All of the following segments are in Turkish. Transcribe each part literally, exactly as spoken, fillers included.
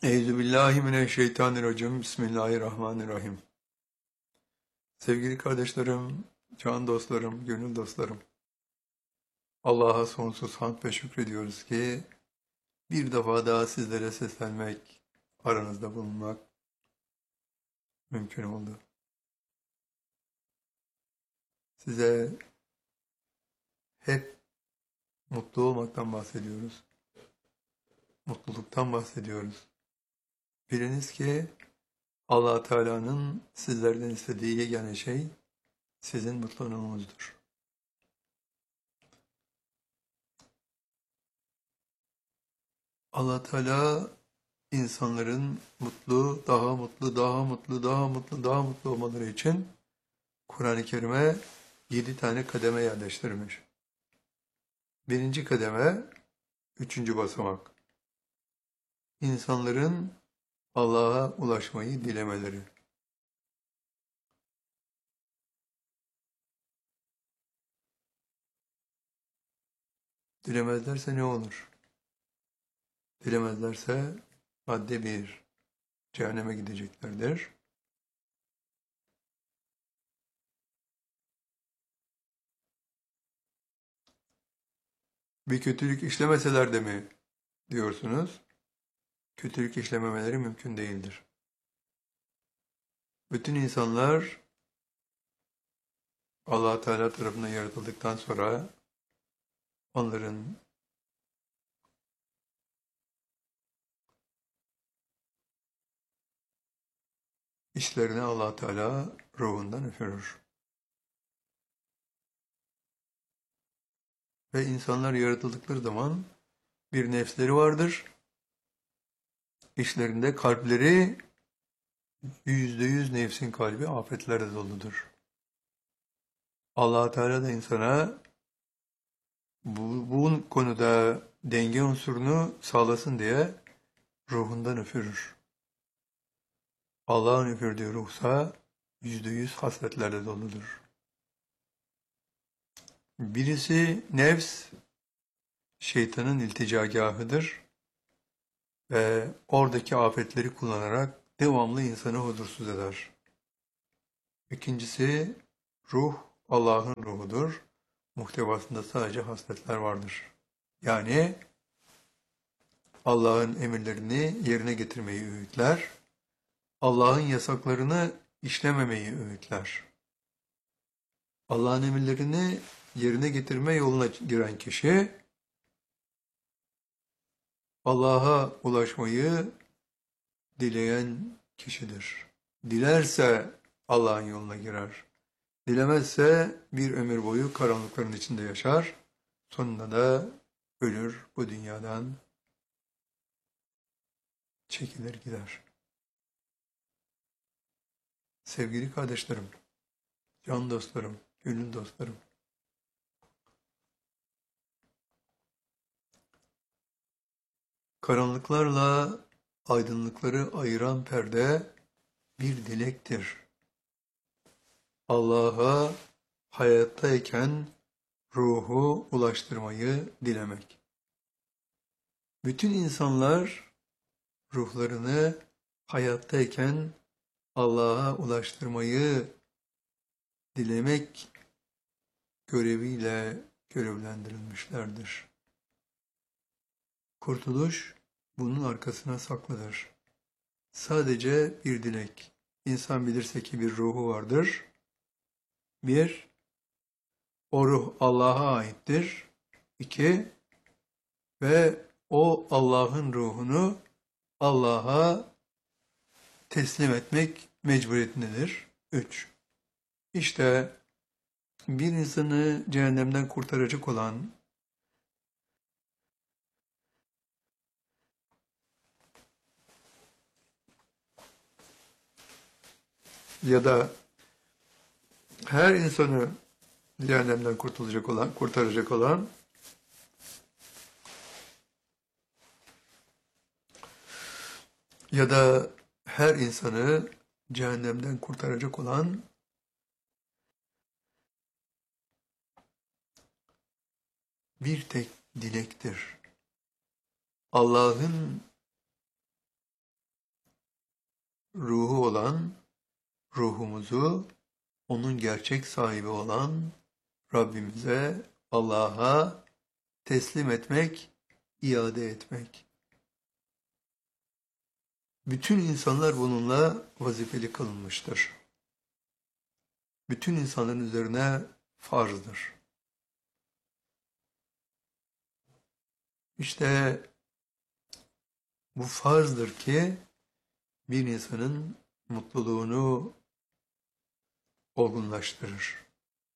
Euzubillahimineşşeytanirracim. Bismillahirrahmanirrahim. Sevgili kardeşlerim, can dostlarım, gönül dostlarım. Allah'a sonsuz hamd ve şükrediyoruz ki bir defa daha sizlere seslenmek, aranızda bulunmak mümkün oldu. Size hep mutlu olmaktan bahsediyoruz. Mutluluktan bahsediyoruz. Biliniz ki Allah Teala'nın sizlerden istediği yegane şey sizin mutluluğunuzdur. Allah Teala insanların mutlu, daha mutlu, daha mutlu, daha mutlu, daha mutlu olmaları için Kur'an-ı Kerim'e yedi tane kademe yerleştirmiş. Birinci kademe, üçüncü basamak. İnsanların Allah'a ulaşmayı dilemeleri. Dilemezlerse ne olur? Dilemezlerse madde bir, cehenneme gideceklerdir. Bir kötülük işlemeseler de mi diyorsunuz? Kötülük işlememeleri mümkün değildir. Bütün insanlar Allah Teala tarafından yaratıldıktan sonra onların işlerini Allah Teala ruhundan üfürür. Ve insanlar yaratıldıkları zaman bir nefsleri vardır. İşlerinde kalpleri yüzde yüz nefsin kalbi afetlerle doludur. Allah Teala da insana bu, bu konuda denge unsurunu sağlasın diye ruhundan üfürür. Allah'ın üfürdüğü ruhsa yüzde yüz hasletlerle doludur. Birisi nefs, şeytanın ilticagahıdır ve oradaki afetleri kullanarak devamlı insanı huzursuz eder. İkincisi ruh, Allah'ın ruhudur. Muhtevasında sadece hasletler vardır. Yani Allah'ın emirlerini yerine getirmeyi öğütler, Allah'ın yasaklarını işlememeyi öğütler. Allah'ın emirlerini yerine getirme yoluna giren kişi, Allah'a ulaşmayı dileyen kişidir. Dilerse Allah'ın yoluna girer. Dilemezse bir ömür boyu karanlıkların içinde yaşar. Sonunda da ölür, bu dünyadan çekilir gider. Sevgili kardeşlerim, can dostlarım, gönül dostlarım. Karanlıklarla aydınlıkları ayıran perde bir dilektir. Allah'a hayattayken ruhu ulaştırmayı dilemek. Bütün insanlar ruhlarını hayattayken Allah'a ulaştırmayı dilemek göreviyle görevlendirilmişlerdir. Kurtuluş bunun arkasına saklıdır. Sadece bir dilek. İnsan bilirse ki bir ruhu vardır. Bir, o ruh Allah'a aittir. İki, ve o Allah'ın ruhunu Allah'a teslim etmek mecburiyetindedir. Üç, işte bir insanı cehennemden kurtaracak olan ya da her insanı cehennemden kurtulacak olan, kurtaracak olan ya da her insanı cehennemden kurtaracak olan bir tek dilektir. Allah'ın ruhu olan, ruhumuzu onun gerçek sahibi olan Rabbimize, Allah'a teslim etmek, iade etmek. Bütün insanlar bununla vazifeli kılınmıştır. Bütün insanların üzerine farzdır. İşte bu farzdır ki bir insanın mutluluğunu olgunlaştırır.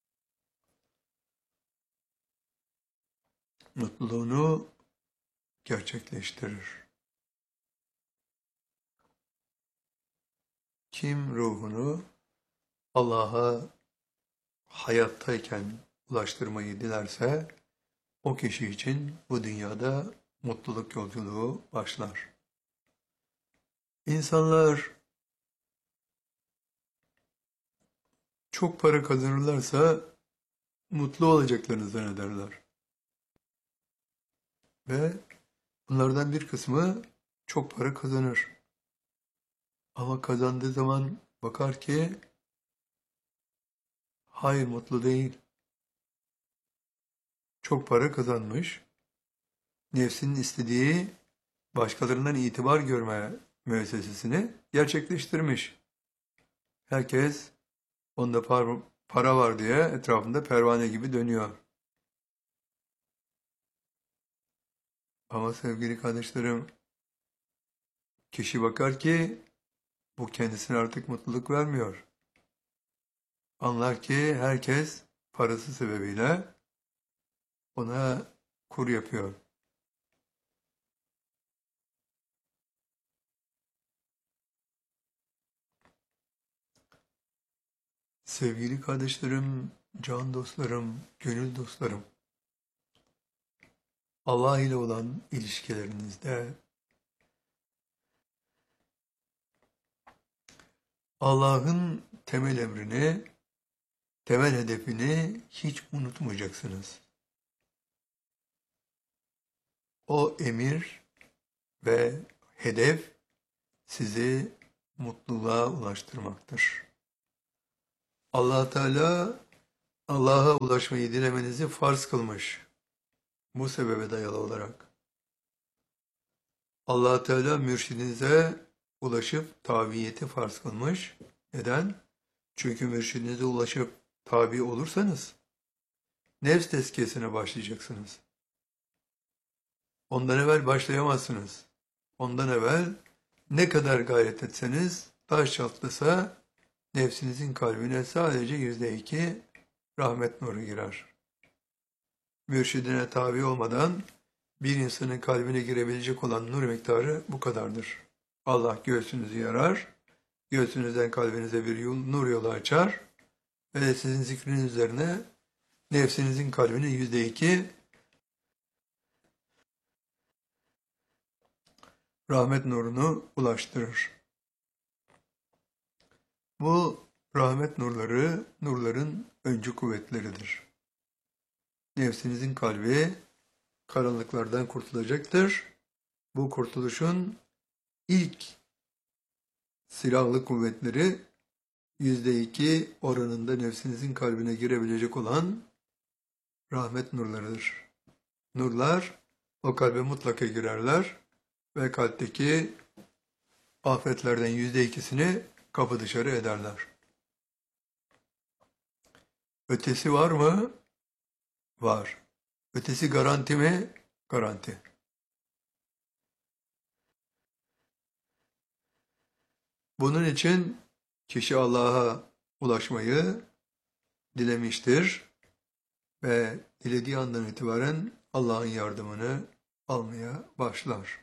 Mutluluğunu gerçekleştirir. Kim ruhunu Allah'a hayattayken ulaştırmayı dilerse, o kişi için bu dünyada mutluluk yolculuğu başlar. İnsanlar çok para kazanırlarsa mutlu olacaklarını zannederler. Ve bunlardan bir kısmı çok para kazanır. Ama kazandığı zaman bakar ki hayır, mutlu değil. Çok para kazanmış, nefsinin istediği başkalarından itibar görme müessesesini gerçekleştirmiş. Herkes onda par para var diye etrafında pervane gibi dönüyor. Ama sevgili kardeşlerim, kişi bakar ki bu kendisine artık mutluluk vermiyor. Anlar ki herkes parası sebebiyle ona kur yapıyor. Sevgili kardeşlerim, can dostlarım, gönül dostlarım, Allah ile olan ilişkilerinizde Allah'ın temel emrini, temel hedefini hiç unutmayacaksınız. O emir ve hedef sizi mutluluğa ulaştırmaktır. Allah Teala Allah'a ulaşmayı dilemenizi farz kılmış. Bu sebebe dayalı olarak. Allah Teala mürşidinize ulaşıp tabiyeti farz kılmış. Neden? Çünkü mürşidinize ulaşıp tabi olursanız nefs tezkiyesine başlayacaksınız. Ondan evvel başlayamazsınız. Ondan evvel ne kadar gayret etseniz taş çatlasa nefsinizin kalbine sadece yüzde iki rahmet nuru girer. Mürşidine tabi olmadan bir insanın kalbine girebilecek olan nur miktarı bu kadardır. Allah göğsünüzü yarar, göğsünüzden kalbinize bir yol, nur yolu açar ve sizin zikriniz üzerine nefsinizin kalbine yüzde iki rahmet nurunu ulaştırır. Bu rahmet nurları, nurların öncü kuvvetleridir. Nefsinizin kalbi karanlıklardan kurtulacaktır. Bu kurtuluşun ilk silahlı kuvvetleri yüzde iki oranında nefsinizin kalbine girebilecek olan rahmet nurlarıdır. Nurlar o kalbe mutlaka girerler ve kalpteki afetlerden yüzde ikisini kapı dışarı ederler. Ötesi var mı? Var. Ötesi garanti mi? Garanti. Bunun için kişi Allah'a ulaşmayı dilemiştir ve dilediği andan itibaren Allah'ın yardımını almaya başlar.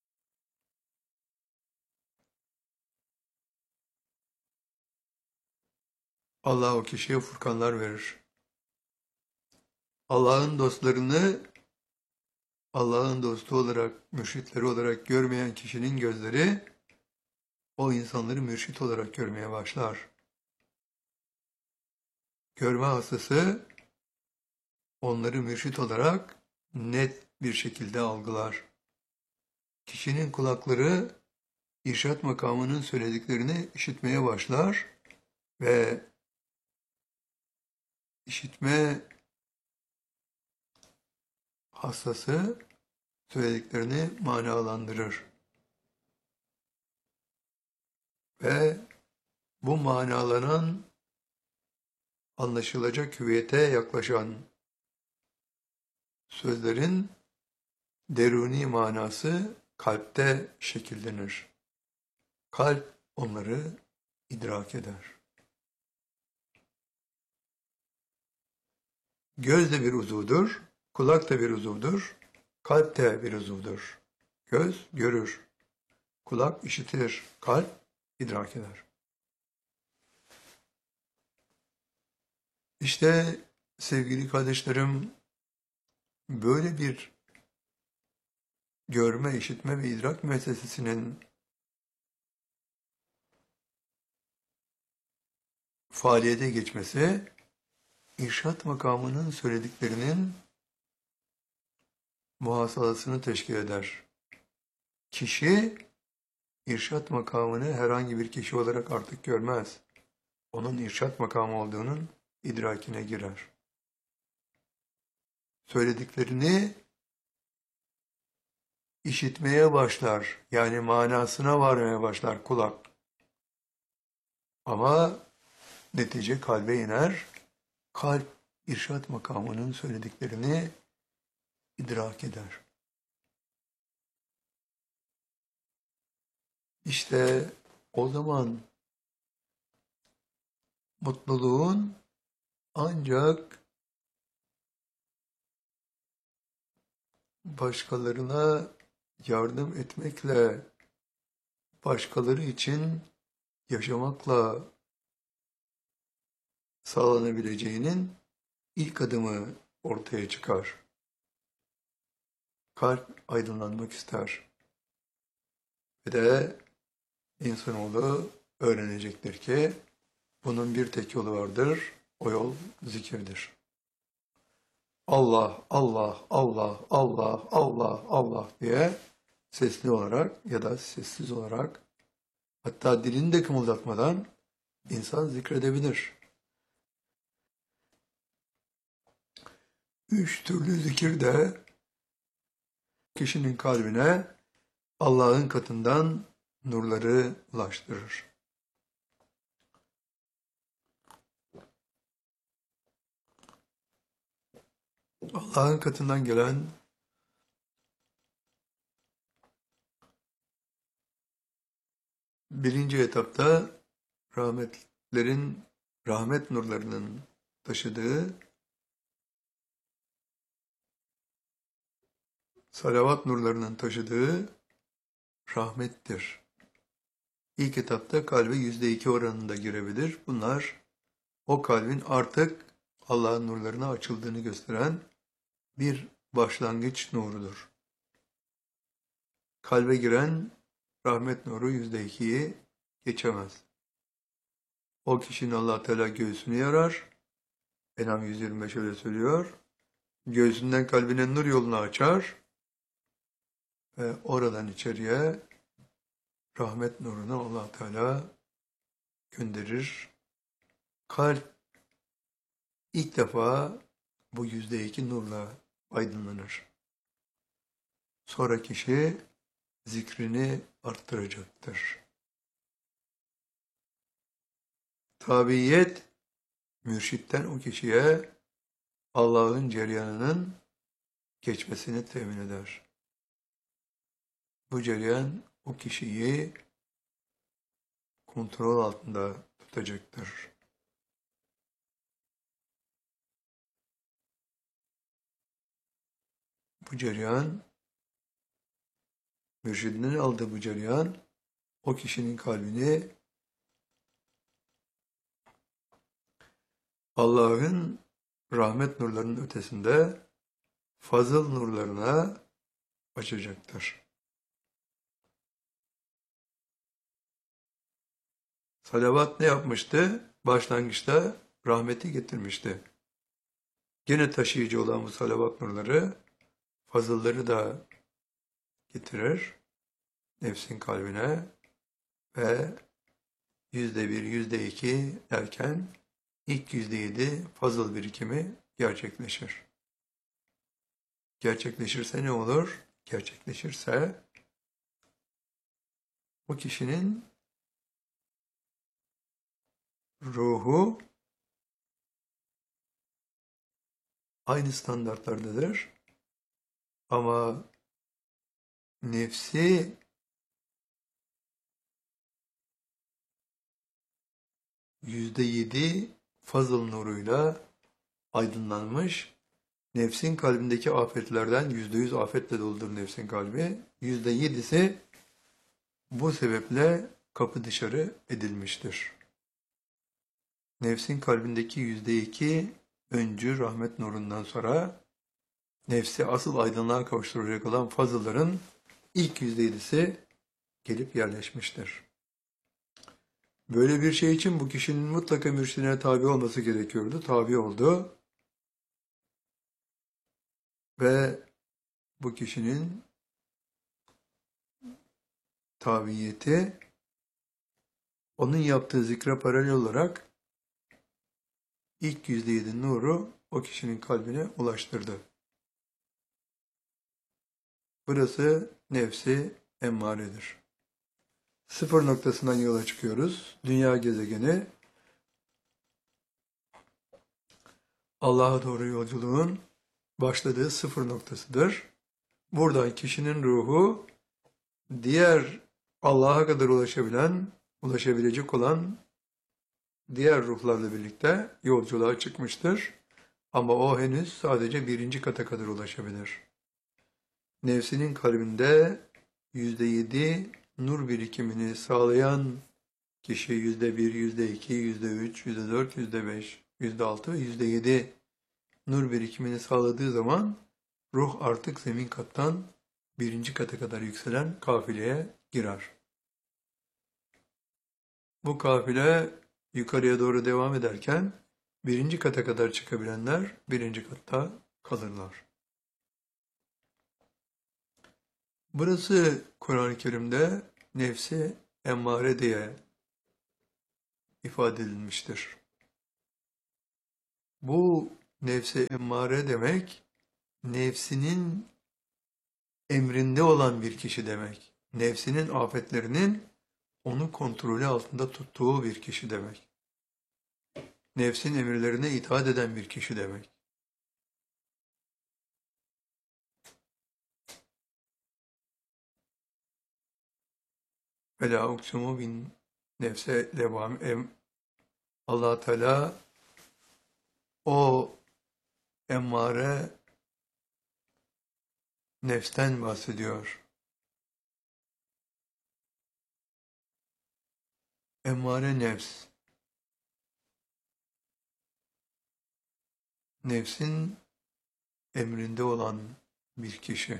Allah o kişiye furkanlar verir. Allah'ın dostlarını Allah'ın dostu olarak, mürşitleri olarak görmeyen kişinin gözleri o insanları mürşit olarak görmeye başlar. Görme hastası onları mürşit olarak net bir şekilde algılar. Kişinin kulakları irşat makamının söylediklerini işitmeye başlar ve işitme hastası söylediklerini manalandırır. Ve bu manalanan, anlaşılacak hüviyete yaklaşan sözlerin deruni manası kalpte şekillenir. Kalp onları idrak eder. Göz de bir uzuvdur, kulak da bir uzuvdur, kalp de bir uzuvdur. Göz görür, kulak işitir, kalp idrak eder. İşte sevgili kardeşlerim, böyle bir görme, işitme ve idrak müessesesinin faaliyete geçmesi, irşat makamının söylediklerinin muhasalasını teşkil eder. Kişi, irşat makamını herhangi bir kişi olarak artık görmez. Onun irşat makamı olduğunun idrakine girer. Söylediklerini işitmeye başlar. Yani manasına varmaya başlar kulak. Ama netice kalbe iner. Kalp irşat makamının söylediklerini idrak eder. İşte o zaman mutluluğun ancak başkalarına yardım etmekle, başkaları için yaşamakla sağlanabileceğinin ilk adımı ortaya çıkar. Kalp aydınlanmak ister. Ve de insanoğlu öğrenecektir ki bunun bir tek yolu vardır. O yol zikirdir. Allah, Allah, Allah, Allah, Allah, Allah diye sesli olarak ya da sessiz olarak, hatta dilini de kımıldatmadan insan zikredebilir. Üç türlü zikir de kişinin kalbine Allah'ın katından nurları ulaştırır. Allah'ın katından gelen birinci etapta rahmetlerin, rahmet nurlarının taşıdığı salavat nurlarının taşıdığı rahmettir. İlk etapta kalbe yüzde iki oranında girebilir. Bunlar o kalbin artık Allah'ın nurlarına açıldığını gösteren bir başlangıç nurudur. Kalbe giren rahmet nuru yüzde ikiyi geçemez. O kişinin Allah Teala göğsünü yarar. Enam yüz yirmi beş öyle söylüyor. Göğsünden kalbine nur yolunu açar ve oradan içeriye rahmet nurunu Allah Teala gönderir. Kalp ilk defa bu yüzde iki nurla aydınlanır. Sonra kişi zikrini arttıracaktır. Tabiyet, mürşitten o kişiye Allah'ın cereyanının geçmesini temin eder. Bu cereyan o kişiyi kontrol altında tutacaktır. Bu cereyan, mürşidinin aldığı bu cereyan, o kişinin kalbini Allah'ın rahmet nurlarının ötesinde fazıl nurlarına açacaktır. Salavat ne yapmıştı? Başlangıçta rahmeti getirmişti. Gene taşıyıcı olan bu salavat nurları, fazılları da getirir nefsin kalbine. ve yüzde bir, yüzde iki derken ilk yüzde yedi fazıl birikimi gerçekleşir. Gerçekleşirse ne olur? Gerçekleşirse o kişinin ruhu aynı standartlardadır. Ama nefsi yüzde yedi fazıl nuruyla aydınlanmış. Nefsin kalbindeki afetlerden yüzde yüz afetle doludur nefsin kalbi. Yüzde yedisi bu sebeple kapı dışarı edilmiştir. Nefsin kalbindeki yüzde iki öncü rahmet nurundan sonra nefsi asıl aydınlığa kavuşturacak olan fazılların ilk yüzde yedisi gelip yerleşmiştir. Böyle bir şey için bu kişinin mutlaka mürşidine tabi olması gerekiyordu. Tabi oldu. Ve bu kişinin tabiyeti onun yaptığı zikre paralel olarak ilk yüzde yedi nuru o kişinin kalbine ulaştırdı. Burası nefsi emmaredir. Sıfır noktasından yola çıkıyoruz. Dünya gezegeni Allah'a doğru yolculuğun başladığı sıfır noktasıdır. Buradan kişinin ruhu diğer Allah'a kadar ulaşabilen, ulaşabilecek olan diğer ruhlarla birlikte yolculuğa çıkmıştır. Ama o henüz sadece birinci kata kadar ulaşabilir. Nefsinin kalbinde yüzde yedi nur birikimini sağlayan kişi yüzde bir, yüzde iki, yüzde üç, yüzde dört, yüzde beş, yüzde altı ve yüzde yedi nur birikimini sağladığı zaman ruh artık zemin kattan birinci kata kadar yükselen kafileye girer. Bu kafile yukarıya doğru devam ederken birinci kata kadar çıkabilenler birinci katta kalırlar. Burası Kur'an-ı Kerim'de nefsi emmare diye ifade edilmiştir. Bu nefsi emmare demek, nefsinin emrinde olan bir kişi demek. Nefsinin afetlerinin onu kontrolü altında tuttuğu bir kişi demek. Nefsin emirlerine itaat eden bir kişi demek. Ve la uksumu bin nefse levam em Allah Teala o emmare nefsten bahsediyor. Emmare nefs. Nefsin emrinde olan bir kişi.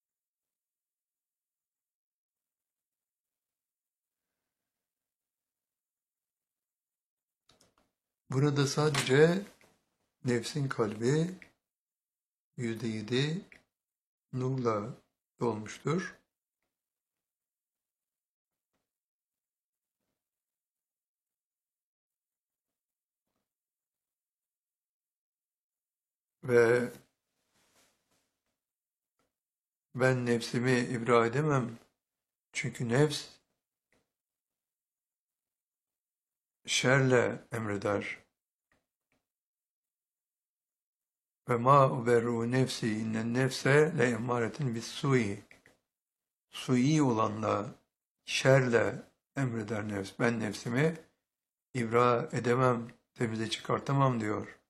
Burada sadece nefsin kalbi yüzde yedi nurla dolmuştur. Ve ben nefsimi ibra edemem. Çünkü nefs şerle emreder. Ve ma uberru nefsi innen nefse le emaretin bis sui. Sui olanla, şerle emreder nefs. Ben nefsimi ibra edemem, temize çıkartamam diyor.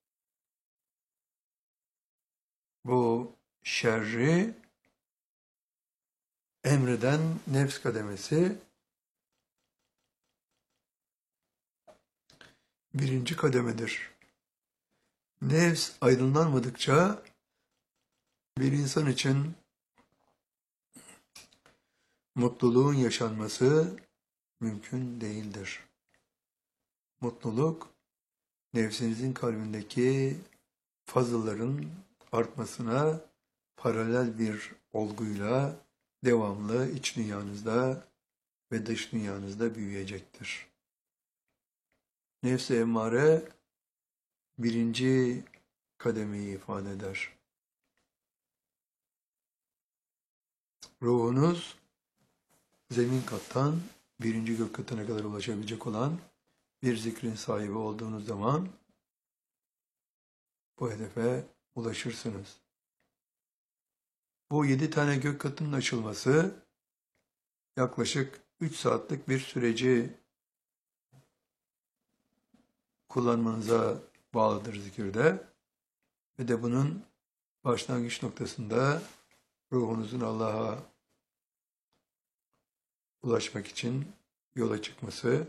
Bu şerri emreden nefs kademesi birinci kademedir. Nefs aydınlanmadıkça bir insan için mutluluğun yaşanması mümkün değildir. Mutluluk, nefsinizin kalbindeki fazılların artmasına paralel bir olguyla devamlı iç dünyanızda ve dış dünyanızda büyüyecektir. Nefs-i emmare birinci kademeyi ifade eder. Ruhunuz zemin kattan birinci gök katına kadar ulaşabilecek olan bir zikrin sahibi olduğunuz zaman bu hedefe ulaşırsınız. Bu yedi tane gök katının açılması yaklaşık üç saatlik bir süreci kullanmanıza bağlıdır zikirde. Ve de bunun başlangıç noktasında ruhunuzun Allah'a ulaşmak için yola çıkması,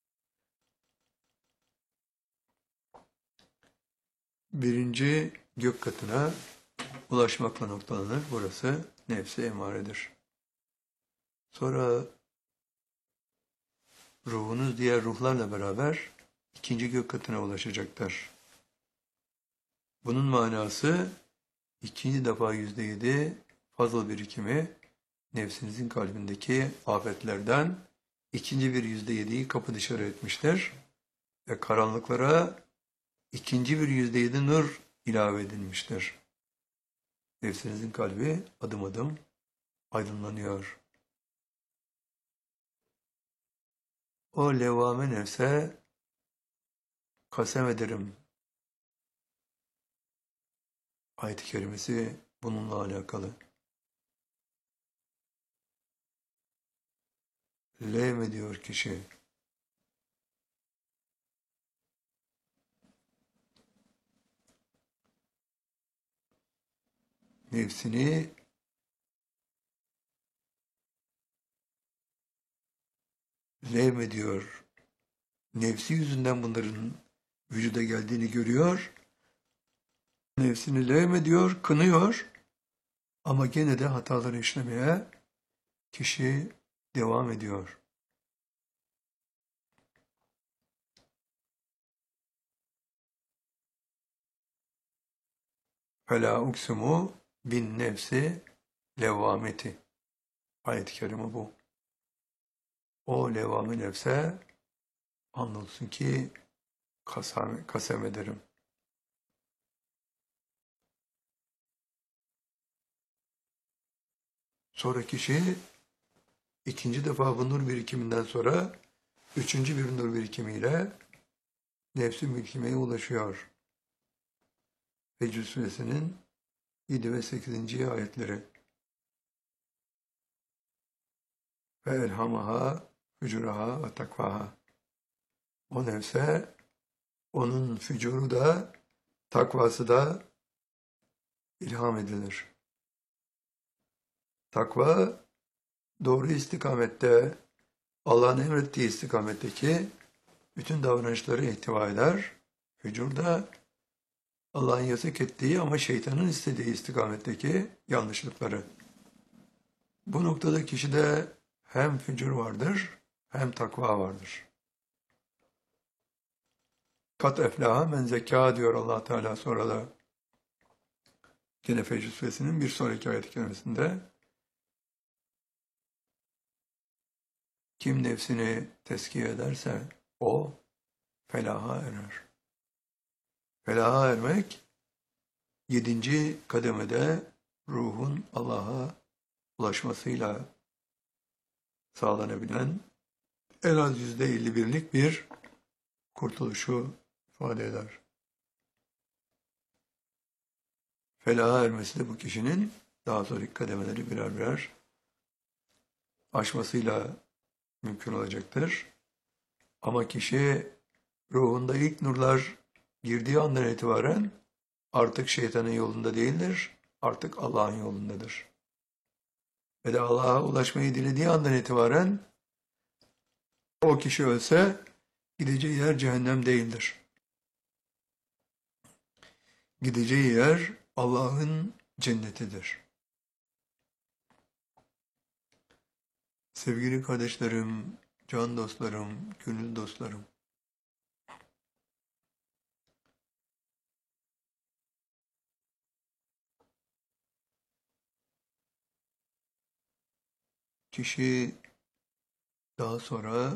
birinci gök katına ulaşmakla noktalanır. Burası nefs-i emaredir. Sonra ruhunuz diğer ruhlarla beraber ikinci gök katına ulaşacaktır. Bunun manası ikinci defa yüzde yedi fazla birikimi nefsinizin kalbindeki afetlerden ikinci bir yüzde yediyi kapı dışarı etmiştir. Ve karanlıklara ikinci bir yüzde yedi nur ilave edilmiştir. Nefsinizin kalbi adım adım aydınlanıyor. O levvame nefse kasem ederim. Ayet-i kerimesi bununla alakalı. Levm ediyor kişi. Nefsini levm ediyor. Nefsi yüzünden bunların vücuda geldiğini görüyor. Nefsini levm ediyor, kınıyor. Ama gene de hataları işlemeye kişi devam ediyor. فَلَا اُقْسِمُ bin nefsi levvameti. Ayet-i kerime bu. O levvame nefse andolsun ki kasem, kasem ederim. Sonra kişi ikinci defa bu nur birikiminden sonra üçüncü bir nur birikimiyle nefsi mülkimeye ulaşıyor. Fecr suresinin yedi ve sekizinci ayetleri. Ve elhamaha fücuraha ve takvaha. O nefse onun fücuru da takvası da ilham edilir. Takva doğru istikamette, Allah'ın emrettiği istikametteki bütün davranışları ihtiva eder. Fücur da Allah'ın yasak ettiği ama şeytanın istediği istikametteki yanlışlıkları. Bu noktada kişide hem fücur vardır hem takva vardır. Kat eflaha men zekâ diyor Allah Teala sonra da gene Fecr Suresinin bir sonraki ayet-i kerimesinde kim nefsini tezkiye ederse o felaha erer. Felaha ermek yedinci kademede ruhun Allah'a ulaşmasıyla sağlanabilen en az yüzde elli birlik bir kurtuluşu ifade eder. Felaha ermesi de bu kişinin daha sonraki kademeleri birer birer aşmasıyla mümkün olacaktır. Ama kişi ruhunda ilk nurlar girdiği andan itibaren artık şeytanın yolunda değildir, artık Allah'ın yolundadır. Ve de Allah'a ulaşmayı dilediği andan itibaren o kişi ölse gideceği yer cehennem değildir. Gideceği yer Allah'ın cennetidir. Sevgili kardeşlerim, can dostlarım, gönül dostlarım, kişi Daha sonra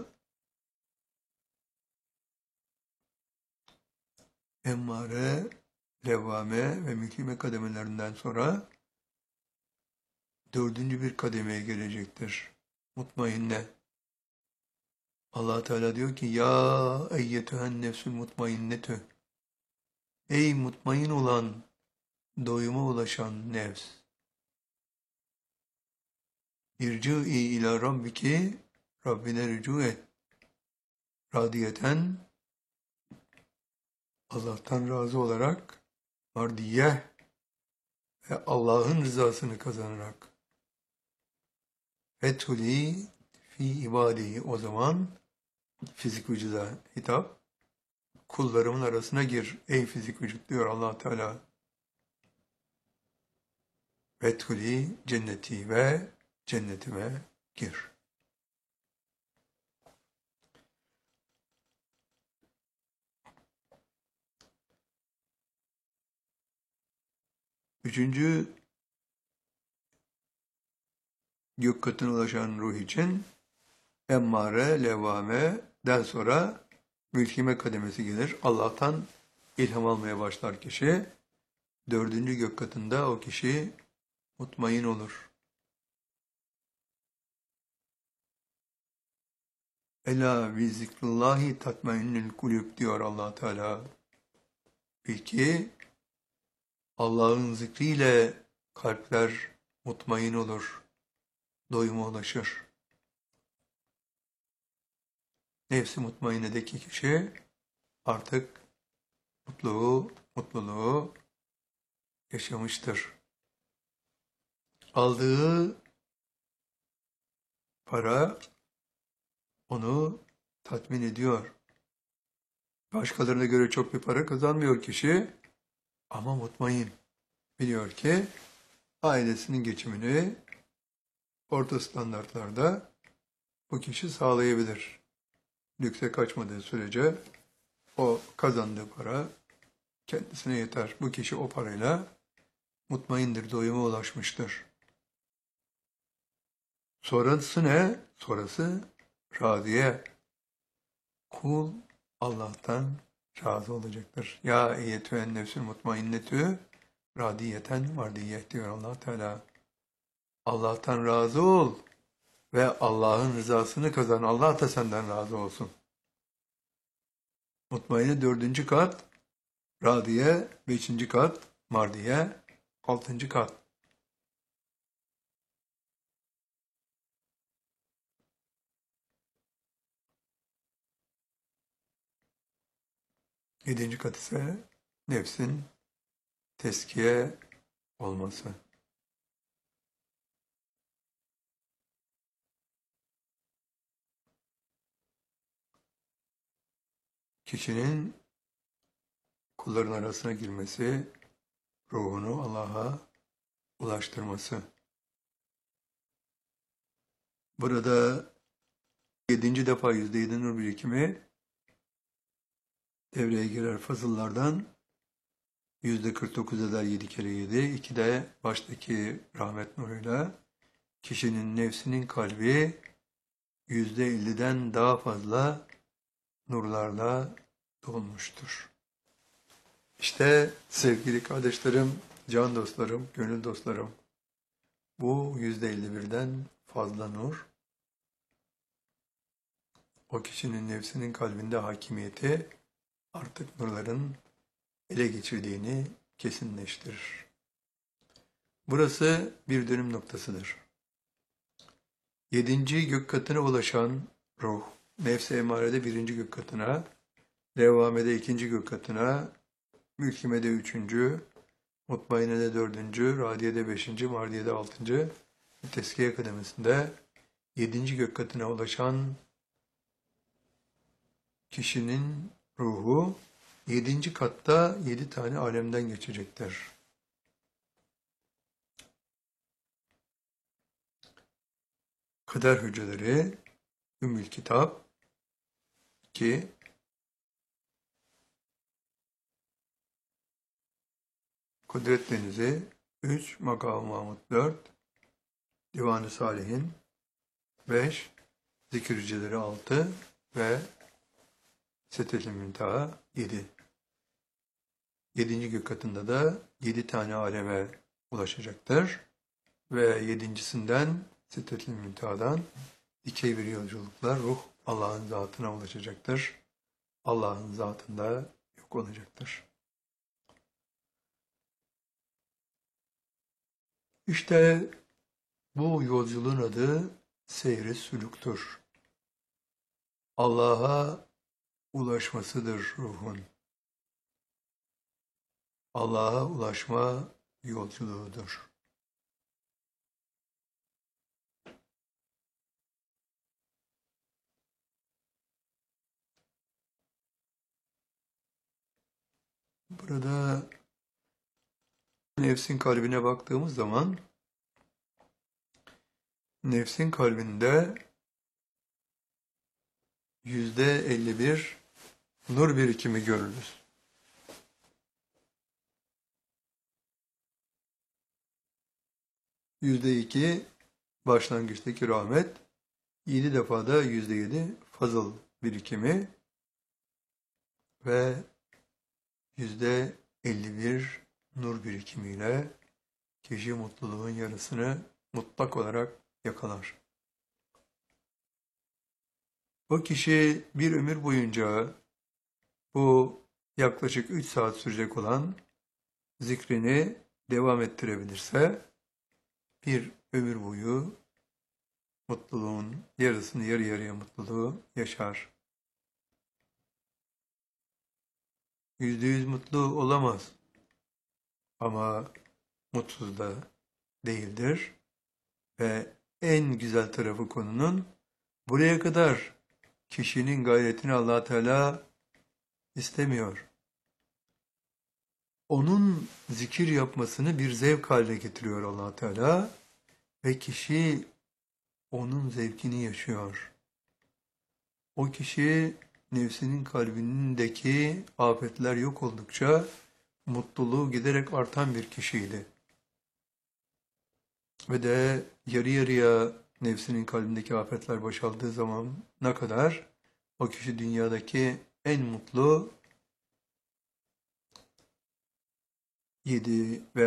emmare, levvame ve mülkime kademelerinden sonra dördüncü bir kademeye gelecektir. Mutmainne. Allah Teala diyor ki ya eyyetühen nefsül mutmainnetü. Ey mutmain olan, doyuma ulaşan nefs. İrci'i ila rabbiki, Rabbine rücu et. Radiyeten, Allah'tan razı olarak, mardiyeh ve Allah'ın rızasını kazanarak. Fethuli fi ibadihi, o zaman fizik vücuda hitap, kullarımın arasına gir ey fizik vücut diyor Allah Teala. Fethuli cenneti ve cennetime gir. Üçüncü gök katına ulaşan ruh için emmare, levvame'den sonra mülkime kademesi gelir. Allah'tan ilham almaya başlar kişi. Dördüncü gök katında o kişi mutmain olur. Ela bi zikrullahi tatmainnül kulüp diyor Allah Teala. Bil ki Allah'ın zikriyle kalpler mutmain olur, doyuma ulaşır. Nefsi mutmainedeki kişi artık mutluluğu, mutluluğu yaşamıştır. Aldığı para onu tatmin ediyor. Başkalarına göre çok bir para kazanmıyor kişi ama mutmain. Biliyor ki ailesinin geçimini orta standartlarda bu kişi sağlayabilir. Lükse kaçmadığı sürece o kazandığı para kendisine yeter. Bu kişi o parayla mutmaindir, doyuma ulaşmıştır. Sonrası ne? Sonrası radiye. Kul Allah'tan razı olacaktır. Ya eyyetühen nefsül mutmainnetü radiyeten vardiyet diyor Allah Teala. Allah'tan razı ol ve Allah'ın rızasını kazan. Allah da senden razı olsun. Mutmainne dördüncü kat, radiye beşinci kat, mardiye altıncı kat. Yedinci kat ise nefsin teskiye olması. Kişinin kulların arasına girmesi, ruhunu Allah'a ulaştırması. Burada yedinci defa yüzde yedi nur birikimi devreye girer fazıllardan. Yüzde kırk dokuz eder yedi kere yedi. iki de baştaki rahmet nuruyla kişinin nefsinin kalbi yüzde elliden daha fazla nurlarla dolmuştur. İşte sevgili kardeşlerim, can dostlarım, gönül dostlarım, bu yüzde elli birden fazla nur, o kişinin nefsinin kalbinde hakimiyeti artık nurların ele geçirdiğini kesinleştirir. Burası bir dönüm noktasıdır. Yedinci gök katına ulaşan ruh, nefs-i emarede birinci gök katına, levvamede ikinci gök katına, mülkimede üçüncü, mutmainede dördüncü, radiyede beşinci, mardiyede altıncı, teskiye kademesinde yedinci gök katına ulaşan kişinin ruhu yedinci katta yedi tane alemden geçecektir. Kader hücreleri, Ümmül Kitap, iki, Kudret Denizi, üç, Makam-ı Mahmud, dört, Divan-ı Salihin, beş, zikircileri altı ve Sidratul Münteha yedi. Yedinci gök katında da yedi tane aleme ulaşacaktır. Ve yedincisinden Sidratul Münteha'dan iki bir yolculuklar ruh Allah'ın zatına ulaşacaktır. Allah'ın zatında yok olacaktır. İşte bu yolculuğun adı seyri sülüktür. Allah'a ulaşmasıdır ruhun. Allah'a ulaşma yolculuğudur. Burada nefsin kalbine baktığımız zaman nefsin kalbinde yüzde elli bir nur birikimi görürüz. Yüzde iki başlangıçtaki rahmet, yedi defada yüzde yedi fazıl birikimi ve yüzde elli bir nur birikimiyle kişi mutluluğun yarısını mutlak olarak yakalar. O kişi bir ömür boyunca bu yaklaşık üç saat sürecek olan zikrini devam ettirebilirse bir ömür boyu mutluluğun yarısını yarı yarıya mutluluğu yaşar. Yüzde yüz mutlu olamaz ama mutsuz da değildir ve en güzel tarafı konunun buraya kadar kişinin gayretini Allah Teala istemiyor. Onun zikir yapmasını bir zevk haline getiriyor Allah Teala ve kişi onun zevkini yaşıyor. O kişi nefsinin kalbindeki afetler yok oldukça mutluluğu giderek artan bir kişiydi. Ve de yarı yarıya nefsinin kalbindeki afetler boşaldığı zaman ne kadar o kişi dünyadaki en mutlu yedi ve